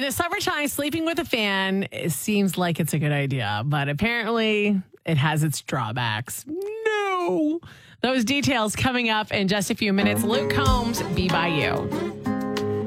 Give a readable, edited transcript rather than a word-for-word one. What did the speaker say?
In the summertime, sleeping with a fan seems like it's a good idea, but apparently it has its drawbacks. No. Those details coming up in just a few minutes. Luke Combs, Be By You.